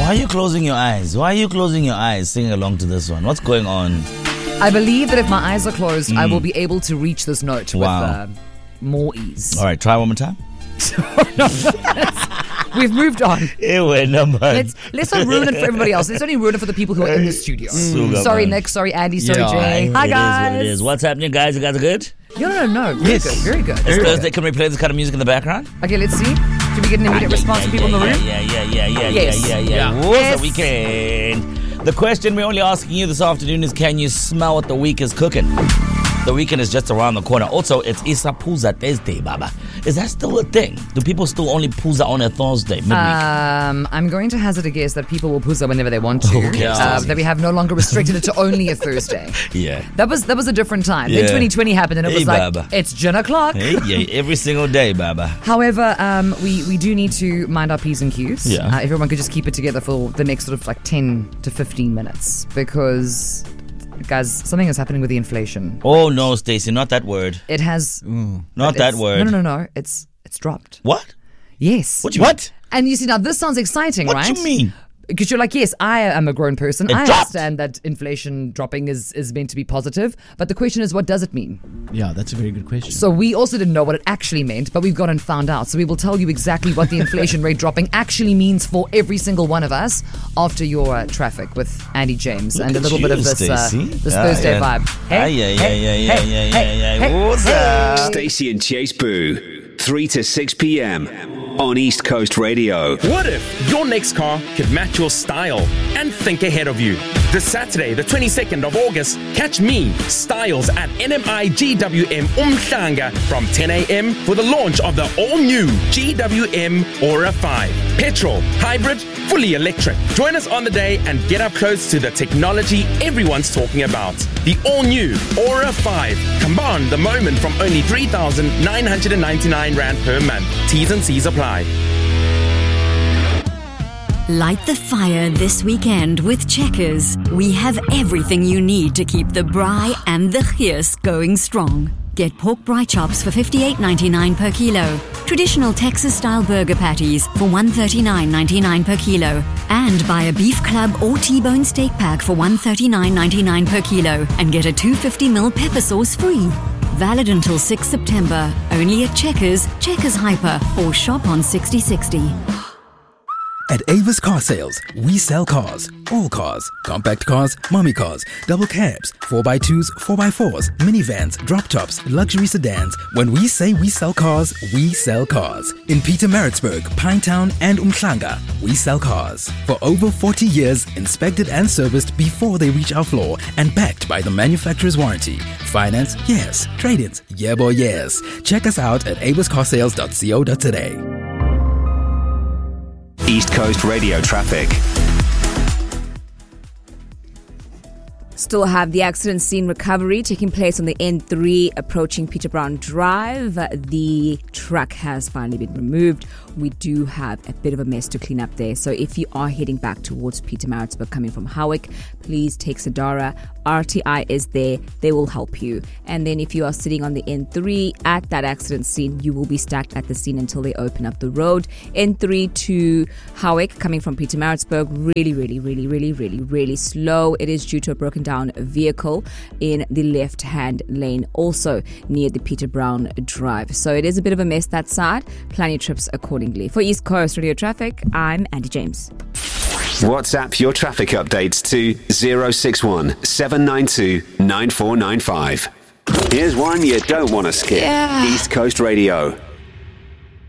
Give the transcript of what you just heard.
are you closing your eyes? Why are you closing your eyes singing along to this one? What's going on? I believe that if my eyes are closed, I will be able to reach this note with more ease. All right, try one more time. We've moved on. Let's not ruin it for everybody else. Let's only ruin it for the people who are in the studio. Sorry, Nick. Sorry, Andy. Sorry, Jay. Hi, guys. What it is. What's happening, guys? You guys are good? No. Very good. It's Thursday. Can we play this kind of music in the background? Okay, let's see. Do we get an immediate response from people in the room? Yeah. What's the weekend? The question we're only asking you this afternoon is, can you smell what the week is cooking? The weekend is just around the corner. Also, it's Isapuza Thursday, Baba. Is that still a thing? Do people still only puza on a Thursday, midweek? I'm going to hazard a guess that people will puza whenever they want to. Okay. That we have no longer restricted it to only a Thursday. Yeah. That was a different time. Then 2020 happened and it was like, Baba. It's gin o'clock. Hey, every single day, Baba. However, we do need to mind our P's and Q's. Yeah. Everyone could just keep it together for the next sort of like 10 to 15 minutes because... Guys, something is happening with the inflation. Oh no, Stacey, not that word. It has not that word. No. It's dropped. What? Yes. What? And you see, now this sounds exciting, right? What do you mean? Because you're like, yes, I am a grown person. I dropped. understand that inflation dropping is meant to be positive. But the question is, what does it mean? Yeah, that's a very good question. So we also didn't know what it actually meant, but we've gone and found out. So we will tell you exactly what the inflation rate dropping actually means for every single one of us after your traffic with Andy James. And a little bit of this Thursday vibe. Hey. What's up? Stacey and Chase Boo, 3 to 6 p.m. on East Coast Radio. What if your next car could match your style and think ahead of you? This Saturday, the 22nd of August, catch me, Styles, at NMI GWM Umhlanga from 10 a.m. for the launch of the all-new GWM Aura 5. Petrol, hybrid, fully electric. Join us on the day and get up close to the technology everyone's talking about. The all-new Aura 5. Combine the moment from only 3,999 Rand per month. T's and C's apply. Light the fire this weekend with Checkers. We have everything you need to keep the braai and the geus going strong. Get pork braai chops for $58.99 per kilo. Traditional Texas-style burger patties for $139.99 per kilo. And buy a beef club or T-bone steak pack for $139.99 per kilo and get a 250ml pepper sauce free. Valid until 6 September. Only at Checkers, Checkers Hyper, or shop on 6060. At Avis Car Sales, we sell cars. All cars. Compact cars, mommy cars, double cabs, 4x2s, 4x4s, minivans, drop tops, luxury sedans. When we say we sell cars, we sell cars. In Pietermaritzburg, Pinetown, and Umhlanga, we sell cars. For over 40 years, inspected and serviced before they reach our floor and backed by the manufacturer's warranty. Finance? Yes. Trade-ins? Yeah, boy, yes. Check us out at aviscarsales.co.za. East Coast Radio traffic. Still have the accident scene recovery taking place on the N3 approaching Peter Brown Drive. The truck has finally been removed. We do have a bit of a mess to clean up there. So if you are heading back towards Pietermaritzburg coming from Howick, please take Sadara. RTI is there. They will help you. And then if you are sitting on the N3 at that accident scene, you will be stuck at the scene until they open up the road. N3 to Howick coming from Pietermaritzburg, really slow. It is due to a broken down vehicle in the left-hand lane, also near the Peter Brown Drive. So it is a bit of a mess that side. Plan your trips accordingly. For East Coast Radio Traffic, I'm Andy James. WhatsApp your traffic updates to 061 792 9495. Here's one you don't want to skip. East Coast Radio.